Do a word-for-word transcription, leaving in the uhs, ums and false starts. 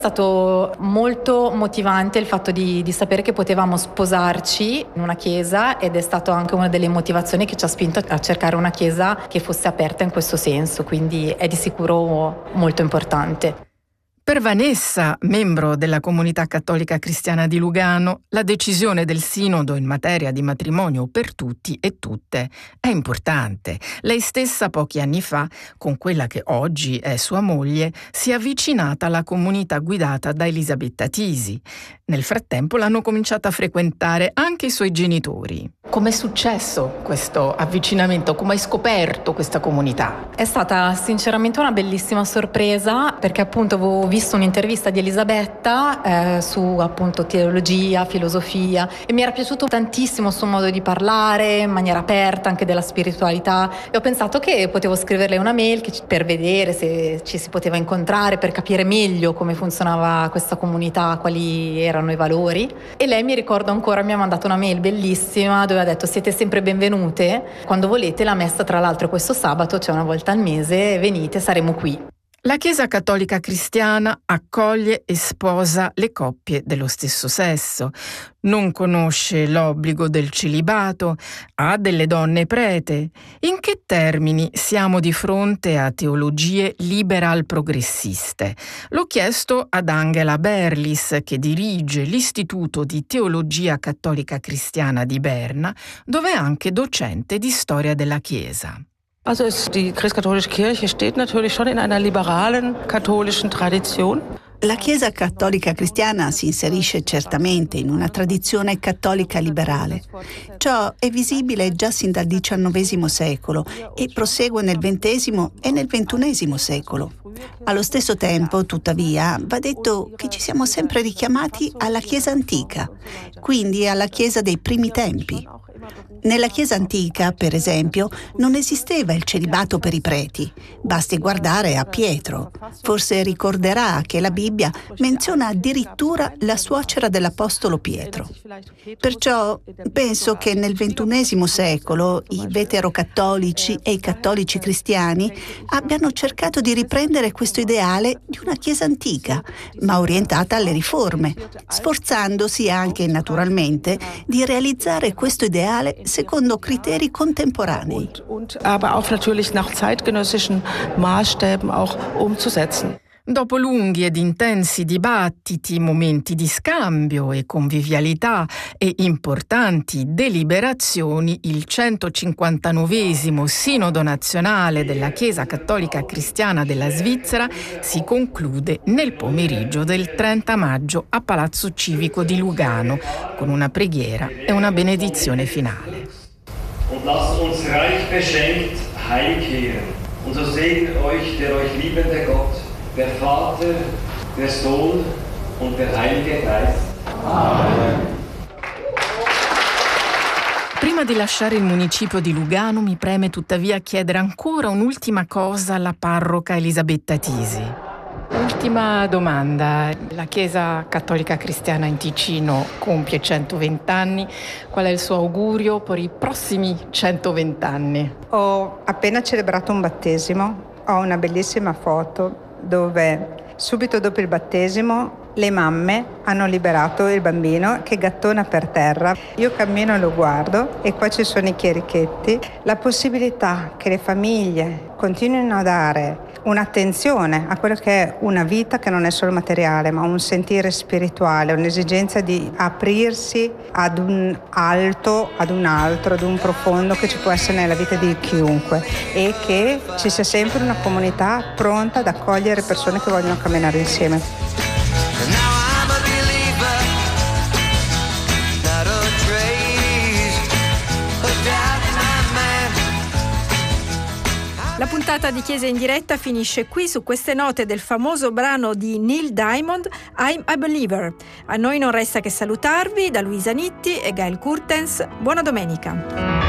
È stato molto motivante il fatto di, di sapere che potevamo sposarci in una chiesa, ed è stato anche una delle motivazioni che ci ha spinto a cercare una chiesa che fosse aperta in questo senso, quindi è di sicuro molto importante. Per Vanessa, membro della Comunità Cattolica Cristiana di Lugano, la decisione del Sinodo in materia di matrimonio per tutti e tutte è importante. Lei stessa pochi anni fa, con quella che oggi è sua moglie, si è avvicinata alla comunità guidata da Elisabetta Tisi. Nel frattempo l'hanno cominciata a frequentare anche i suoi genitori. Com'è successo questo avvicinamento? Come hai scoperto questa comunità? È stata sinceramente una bellissima sorpresa, perché appunto avevo visto un'intervista di Elisabetta eh, su appunto teologia, filosofia, e mi era piaciuto tantissimo il suo modo di parlare in maniera aperta, anche della spiritualità, e ho pensato che potevo scriverle una mail che, per vedere se ci si poteva incontrare, per capire meglio come funzionava questa comunità, quali erano i valori. E lei, mi ricordo ancora, mi ha mandato una mail bellissima dove ha detto: siete sempre benvenute, quando volete la messa tra l'altro questo sabato, c'è una volta al mese, venite, saremo qui. La Chiesa Cattolica Cristiana accoglie e sposa le coppie dello stesso sesso, non conosce l'obbligo del celibato, ha delle donne prete. In che termini siamo di fronte a teologie liberal progressiste? L'ho chiesto ad Angela Berlis, che dirige l'Istituto di Teologia Cattolica Cristiana di Berna, dove è anche docente di storia della Chiesa. Also es, die christkatholische Kirche steht natürlich schon in einer liberalen katholischen Tradition. La Chiesa Cattolica Cristiana si inserisce certamente in una tradizione cattolica liberale. Ciò è visibile già sin dal diciannovesimo secolo e prosegue nel ventesimo e nel ventunesimo secolo. Allo stesso tempo, tuttavia, va detto che ci siamo sempre richiamati alla Chiesa antica, quindi alla Chiesa dei primi tempi. Nella Chiesa antica, per esempio, non esisteva il celibato per i preti. Basti guardare a Pietro. Forse ricorderà che la Bibbia menziona addirittura la suocera dell'Apostolo Pietro. Perciò penso che nel ventunesimo secolo i veterocattolici e i cattolici cristiani abbiano cercato di riprendere questo ideale di una Chiesa antica, ma orientata alle riforme, sforzandosi anche naturalmente di realizzare questo ideale secondo criteri contemporanei. Aber auch natürlich nach zeitgenössischen Maßstäben auch umzusetzen. Dopo lunghi ed intensi dibattiti, momenti di scambio e convivialità e importanti deliberazioni, il centocinquantanovesimo Sinodo Nazionale della Chiesa Cattolica Cristiana della Svizzera si conclude nel pomeriggio del trenta maggio a Palazzo Civico di Lugano con una preghiera e una benedizione finale. Und lasst uns reich beschenkt heimkehren. Und so segne euch der euch liebende Gott, der Vater, der Sohn und der Heilige Geist. Amen. Prima di lasciare il municipio di Lugano mi preme tuttavia chiedere ancora un'ultima cosa alla parroca Elisabetta Tisi. Ultima domanda. La Chiesa Cattolica Cristiana in Ticino compie centoventi anni. Qual è il suo augurio per i prossimi centoventi anni? Ho appena celebrato un battesimo. Ho una bellissima foto dove subito dopo il battesimo le mamme hanno liberato il bambino che gattona per terra. Io cammino e lo guardo e qua ci sono i chierichetti. La possibilità che le famiglie continuino a dare un'attenzione a quello che è una vita che non è solo materiale, ma un sentire spirituale, un'esigenza di aprirsi ad un alto, ad un altro, ad un profondo che ci può essere nella vita di chiunque, e che ci sia sempre una comunità pronta ad accogliere persone che vogliono camminare insieme. La puntata di Chiesa in diretta finisce qui su queste note del famoso brano di Neil Diamond, I'm a Believer. A noi non resta che salutarvi da Luisa Nitti e Gail Kurtens. Buona domenica.